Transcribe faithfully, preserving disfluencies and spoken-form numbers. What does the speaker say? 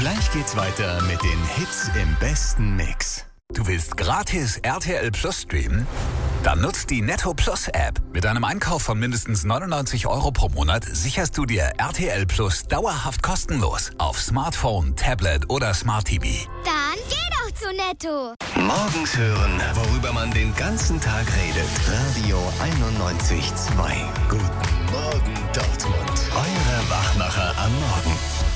Gleich geht's weiter mit den Hits im besten Mix. Du willst gratis R T L Plus streamen? Dann nutzt die Netto Plus App. Mit einem Einkauf von mindestens neunundneunzig Euro pro Monat sicherst du dir R T L Plus dauerhaft kostenlos auf Smartphone, Tablet oder Smart T V. Dann geh doch zu Netto. Morgens hören, worüber man den ganzen Tag redet. Radio einundneunzig Komma zwei. Guten Morgen Dortmund. Eure Wachmacher am Morgen.